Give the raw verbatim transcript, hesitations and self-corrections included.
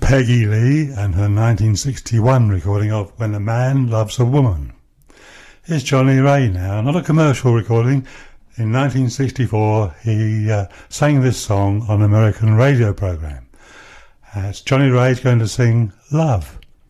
Peggy Lee and her nineteen sixty-one recording of When a Man Loves a Woman. Here's Johnny Ray now, not a commercial recording. In nineteen sixty-four he uh, sang this song on an American radio program. As Johnny Ray's going to sing Love.